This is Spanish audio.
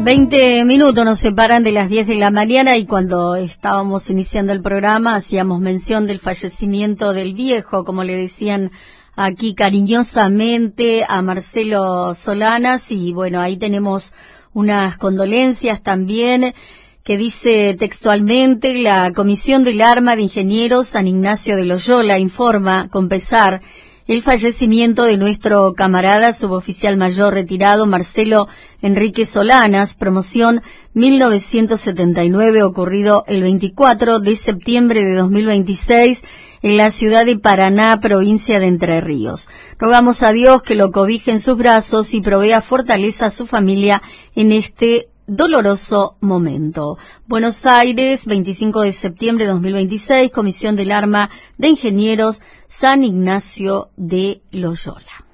20 minutos nos separan de las 10 de la mañana y cuando estábamos iniciando el programa hacíamos mención del fallecimiento del viejo, como le decían aquí cariñosamente a Marcelo Solanas, y bueno, ahí tenemos unas condolencias también que dice textualmente: la Comisión del Arma de Ingenieros San Ignacio de Loyola informa con pesar el fallecimiento de nuestro camarada suboficial mayor retirado Marcelo Enrique Solanas, promoción 1979, ocurrido el 24 de septiembre de 2026 en la ciudad de Paraná, provincia de Entre Ríos. Rogamos a Dios que lo cobije en sus brazos y provea fortaleza a su familia en este doloroso momento. Buenos Aires, 25 de septiembre de 2026, Comisión del Arma de Ingenieros San Ignacio de Loyola.